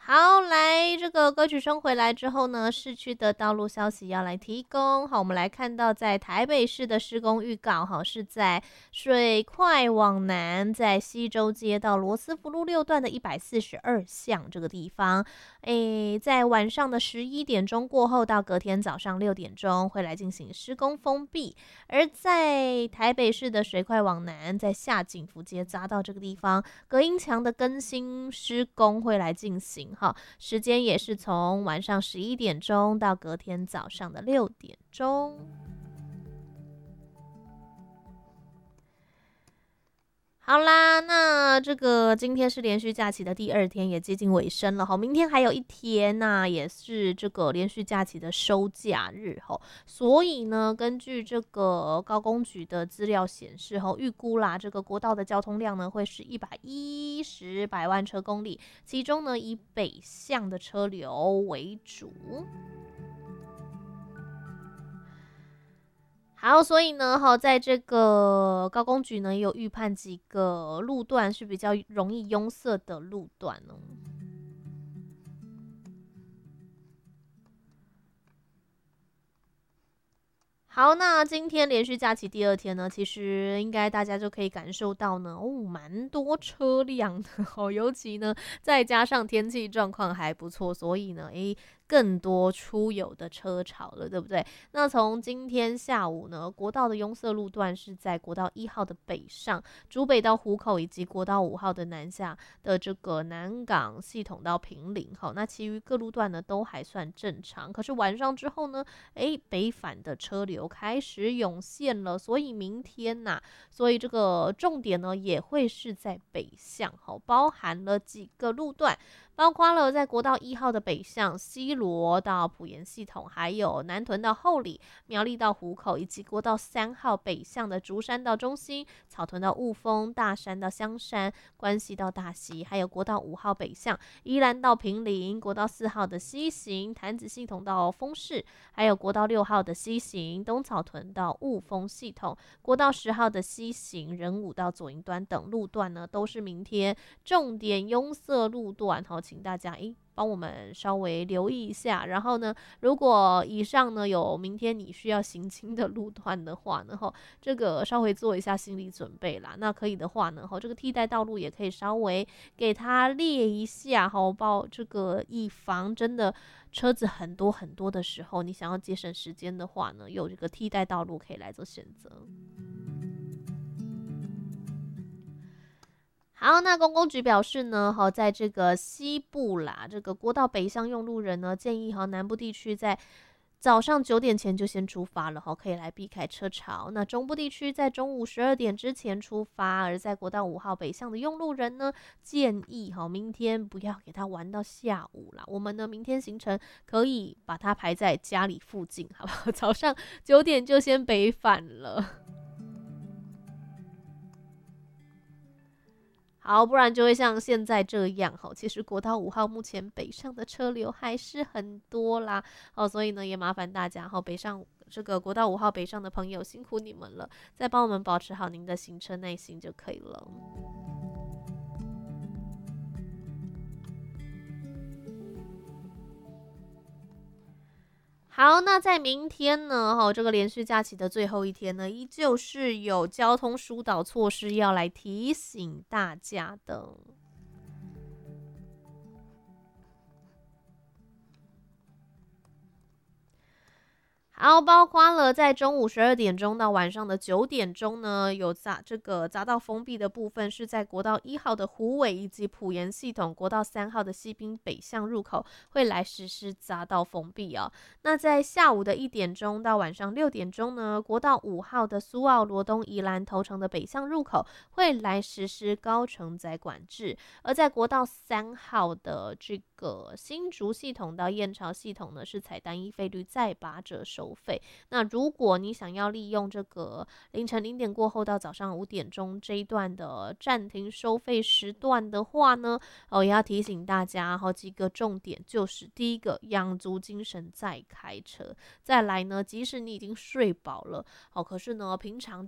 好，来这个歌曲声回来之后呢，市区的道路消息要来提供。好，我们来看到在台北市的施工预告，哈，是在水快往南，在西周街到罗斯福路6段的142巷这个地方。在晚上的11点钟过后到隔天早上6点钟会来进行施工封闭。而在台北市的水快往南，在下景福街匝道这个地方，隔音墙的更新施工会来进行。时间也是从晚上11点钟到隔天早上的6点钟。好啦，那这个今天是连续假期的第2天，也接近尾声了哈。明天还有一天呐、也是这个连续假期的收假日哈。所以呢，根据这个高工局的资料显示哈，预估啦，这个国道的交通量呢会是110百万车公里，其中呢以北向的车流为主。好，所以呢，在这个高工局呢，也有预判几个路段是比较容易拥塞的路段哦。好，那今天连续假期第2天呢，其实应该大家就可以感受到呢，蛮多车辆的哦，尤其呢，再加上天气状况还不错，所以呢，更多出游的车潮了，对不对？那从今天下午呢，国道的拥塞路段是在国道1号的北上，竹北到湖口，以及国道5号的南下的这个南港系统到平林。好，那其余各路段呢都还算正常。可是晚上之后呢，北返的车流开始涌现了，所以明天所以这个重点呢也会是在北向，好，包含了几个路段。包括了在国道1号的北向西螺到埔盐系统，还有南屯到后里、苗栗到湖口，以及国道3号北向的竹山到中心、草屯到雾峰、大山到香山、关西到大溪，还有国道5号北向宜兰到平林、国道4号的西行潭子系统到丰市，还有国道6号的西行东草屯到雾峰系统，国道10号的西行仁武到左营端等路段呢，都是明天重点拥塞路段，请大家帮我们稍微留意一下。然后呢，如果以上呢有明天你需要行经的路段的话呢，这个稍微做一下心理准备啦。那可以的话呢，这个替代道路也可以稍微给它列一下，这个以防真的车子很多很多的时候，你想要节省时间的话呢，有这个替代道路可以来做选择。好，那公共局表示呢，在这个西部啦，这个国道北向用路人呢，建议南部地区在早上9点前就先出发了，可以来避开车潮。那中部地区在中午12点之前出发，而在国道5号北向的用路人呢，建议明天不要给他玩到下午啦。我们呢，明天行程可以把它排在家里附近，好不好？早上9点就先北返了。好，不然就会像现在这样，其实国道5号目前北上的车流还是很多啦，所以呢也麻烦大家，北上这个国道5号北上的朋友辛苦你们了，再帮我们保持好您的行车耐心就可以了。好，那在明天呢，这个连续假期的最后一天呢，依旧是有交通疏导措施要来提醒大家的。好，包括了在中午12点钟到晚上的9点钟呢，有这个匝道封闭的部分是在国道1号的虎尾以及埔盐系统，国道3号的西滨北向入口会来实施匝道封闭哦。那在下午的1点钟到晚上6点钟呢，国道5号的苏澳罗东宜兰头城的北向入口会来实施高承载管制，而在国道3号的这个新竹系统到燕巢系统呢，是采单一费率再8折收费。那如果你想要利用这个凌晨0点过后到早上5点钟这一段的暂停收费时段的话呢，也要提醒大家几个重点，就是第一个，养足精神再开车；再来呢，即使你已经睡饱了，可是呢，平常